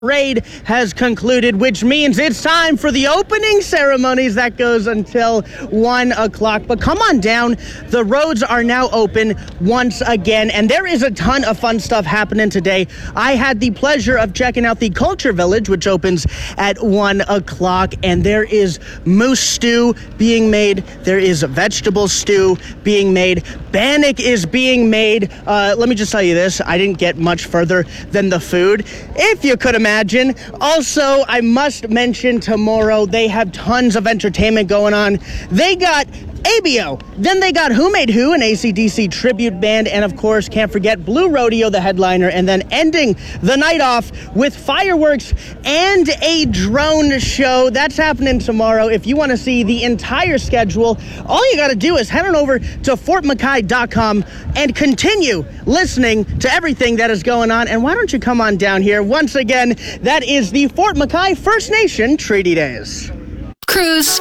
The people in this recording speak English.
Parade has concluded, which means it's time for the opening ceremonies that goes until 1 o'clock. But come on down. The roads are now open once again, and there is a ton of fun stuff happening today. I had the pleasure of checking out the Culture Village, which opens at 1 o'clock, and there is moose stew being made. There is vegetable stew being made. Bannock is being made. Let me just tell you this. I didn't get much further than the food, if you could imagine. Also, I must mention tomorrow, they have tons of entertainment going on. They got ABO. Then they got Who Made Who, an AC/DC tribute band. And of course, can't forget Blue Rodeo, the headliner. And then ending the night off with fireworks and a drone show. That's happening tomorrow. If you want to see the entire schedule, all you got to do is head on over to FortMckay.com and continue listening to everything that is going on. And why don't you come on down here? Once again, that is the Fort McKay First Nation Treaty Days. Cruise.